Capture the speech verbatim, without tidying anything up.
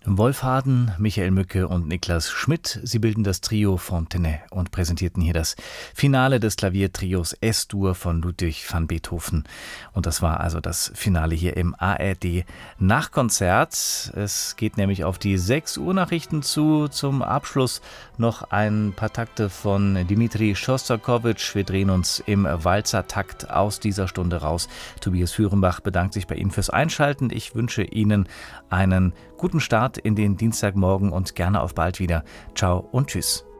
Wolf Harden, Michael Mücke und Niklas Schmidt, sie bilden das Trio Fontenay und präsentierten hier das Finale des Klaviertrios S-Dur von Ludwig van Beethoven. Und das war also das Finale hier im A R D Nachkonzert. Es geht nämlich auf die sechs Uhr Nachrichten zu. Zum Abschluss noch ein paar Takte von Dmitri Schostakowitsch. Wir drehen uns im Walzertakt aus dieser Stunde raus. Tobias Führenbach bedankt sich bei Ihnen fürs Einschalten. Ich wünsche Ihnen einen guten Start in den Dienstagmorgen und gerne auf bald wieder. Ciao und tschüss.